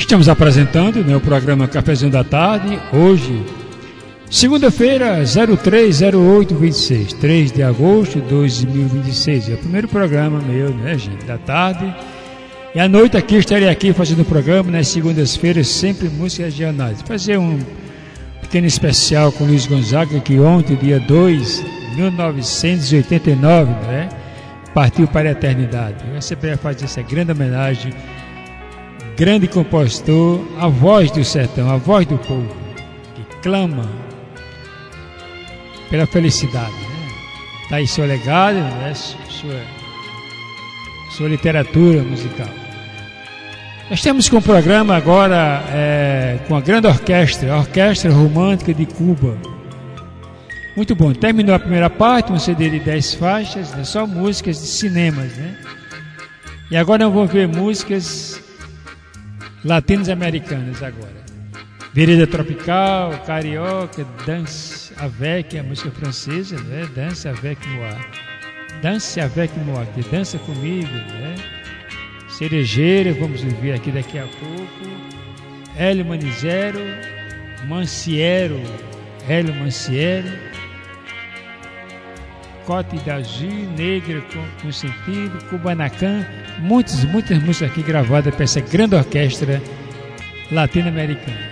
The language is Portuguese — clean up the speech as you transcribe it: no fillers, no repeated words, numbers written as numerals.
Estamos apresentando, né, o programa Cafézinho da Tarde, hoje, segunda-feira, 03/08/26, 3 de agosto de 2026. É o primeiro programa meu, né, gente, da tarde. E à noite aqui, estarei aqui fazendo o programa, nas segundas-feiras, sempre músicas regionais. Fazer um pequeno especial com o Luiz Gonzaga, que ontem, dia 2 de 1989, né, partiu para a eternidade. Eu sempre fazer essa grande homenagem, grande compositor, a voz do sertão, a voz do povo, que clama pela felicidade. Está aí seu legado, né, sua literatura musical. Nós temos com o programa agora com a grande orquestra, a Orquestra Romântica de Cuba. Muito bom. Terminou a primeira parte, um CD de 10 faixas, né, só músicas de cinemas, né? E agora eu vou ver músicas latino-americanas agora. Vereda Tropical, Carioca, Danse avec, a música francesa, né? Danse avec moi. Danse avec moi, que dança comigo, né? Cerejeira, vamos ver aqui daqui a pouco. Hélio Manizero, Manciero, Hélio Manciero, Cote d'Azul, Negra com Sentido, Kubanacan, muitas músicas aqui gravadas para essa grande orquestra latino-americana.